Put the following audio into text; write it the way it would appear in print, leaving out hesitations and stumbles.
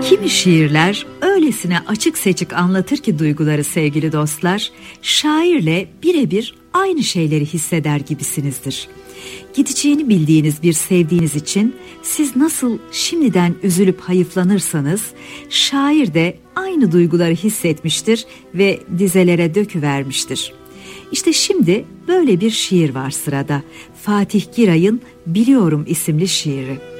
Kimi şiirler öylesine açık seçik anlatır ki duyguları sevgili dostlar, şairle birebir aynı şeyleri hisseder gibisinizdir. Gideceğini bildiğiniz bir sevdiğiniz için siz nasıl şimdiden üzülüp hayıflanırsanız, şair de aynı duyguları hissetmiştir ve dizelere döküvermiştir. İşte şimdi böyle bir şiir var sırada. Fatih Giray'ın Biliyorum isimli şiiri.